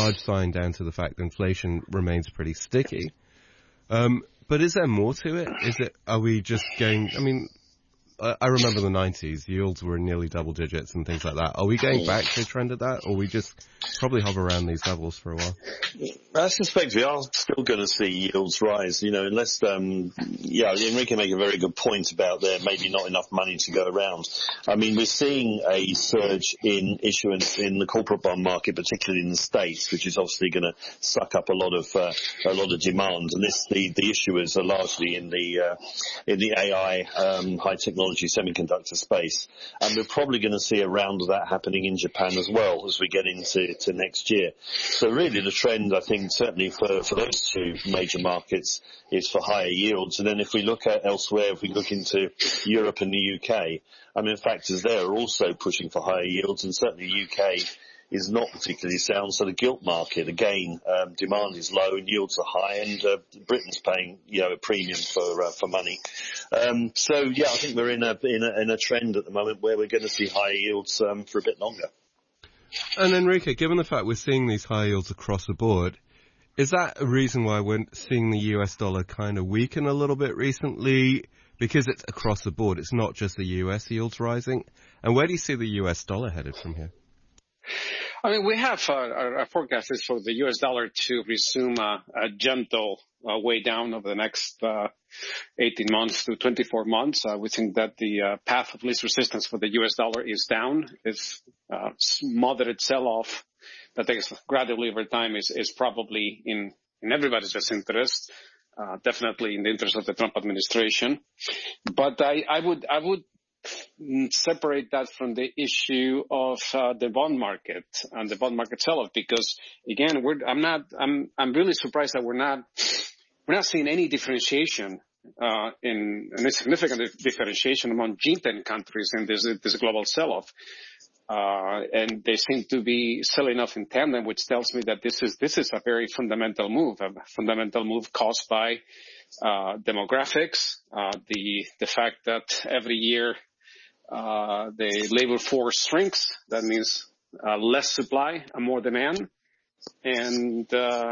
large sign down to the fact that inflation remains pretty sticky. But is there more to it? Are we just going, I mean, I remember the 90s, yields were nearly double digits and things like that. Are we going back to a trend of that, or we just probably hover around these levels for a while? I suspect we are still going to see yields rise, unless, Enrique made a very good point about there maybe not enough money to go around. I mean, we're seeing a surge in issuance in the corporate bond market, particularly in the States, which is obviously going to suck up a lot of demand. And the issuers are largely in the AI, high technology semiconductor space. And we're probably going to see a round of that happening in Japan as well as we get into next year. So really the trend, I think, certainly for those two major markets is for higher yields. And then if we look at elsewhere, if we look into Europe and the UK, I mean, factors there are also pushing for higher yields, and certainly the UK is not particularly sound. So the gilt market, again, demand is low and yields are high, and Britain's paying, a premium for money. I think we're in a trend at the moment where we're going to see higher yields for a bit longer. And Enrique, given the fact we're seeing these high yields across the board, is that a reason why we're seeing the US dollar kind of weaken a little bit recently? Because it's across the board, it's not just the US yields rising. And where do you see the US dollar headed from here? I mean, we have our forecast is for the US dollar to resume a gentle way down over the next 18 months to 24 months. We think that the path of least resistance for the US dollar is down. It's moderate sell-off that takes gradually over time is probably in everybody's best interest, definitely in the interest of the Trump administration. But I would separate that from the issue of the bond market and the bond market sell-off, because again, I'm really surprised that we're not seeing any differentiation in any significant differentiation among G10 countries in this global sell-off. And they seem to be selling off in tandem, which tells me that this is a very fundamental move caused by demographics, the fact that every year the labor force shrinks. That means less supply and more demand, and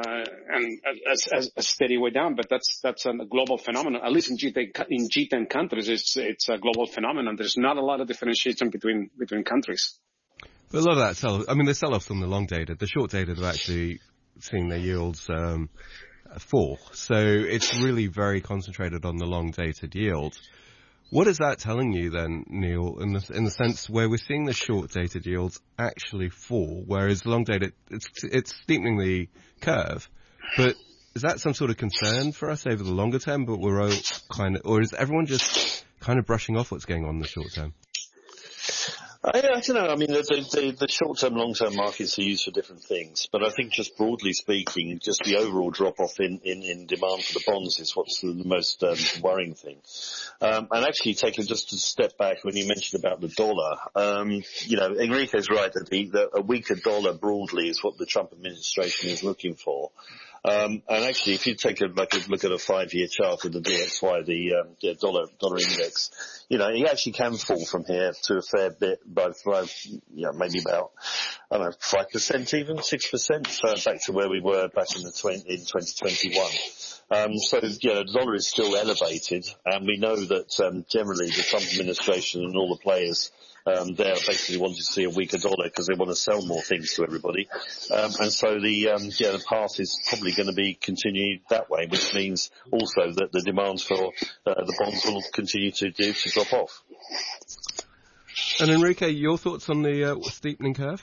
a steady way down. But that's a global phenomenon. At least in G10 countries, it's a global phenomenon. There's not a lot of differentiation between countries. But a lot of that the sell-offs on the long dated, the short dated have actually seen their yields fall. So it's really very concentrated on the long dated yields. What is that telling you then, Neil, in the sense where we're seeing the short dated yields actually fall, whereas long dated, it's steepening the curve, but is that some sort of concern for us over the longer term, but we're all or is everyone just kind of brushing off what's going on in the short term? I don't know. I mean, the short-term, long-term markets are used for different things. But I think just broadly speaking, just the overall drop-off in demand for the bonds is what's the most worrying thing. And actually taking just a step back when you mentioned about the dollar, Enrique's right that a weaker dollar broadly is what the Trump administration is looking for. And actually, if you take a look at a 5-year chart of the DXY, the dollar index, it actually can fall from here to a fair bit, maybe about, 5% even, 6%, back to where we were back in 2021. The dollar is still elevated, and we know that, generally the Trump administration and all the players they're basically wanting to see a weaker dollar because they want to sell more things to everybody. The path is probably going to be continued that way, which means also that the demands for the bonds will continue to drop off. And Enrique, your thoughts on the steepening curve?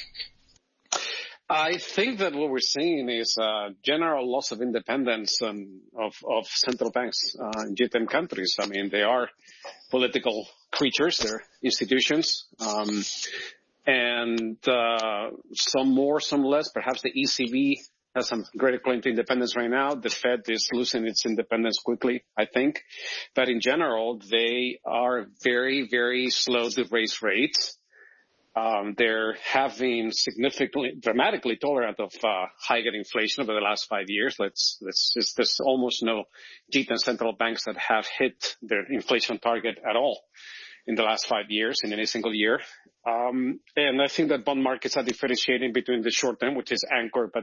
I think that what we're seeing is a general loss of independence of central banks in G10 countries. I mean, they are political creatures, they're institutions, and some more, some less. Perhaps the ECB has some greater claim to independence right now. The Fed is losing its independence quickly, I think. But in general, they are very, very slow to raise rates. They're having dramatically tolerant of higher inflation over the last 5 years. There's almost no G10 central banks that have hit their inflation target at all in the last 5 years in any single year. And I think that bond markets are differentiating between the short term, which is anchored by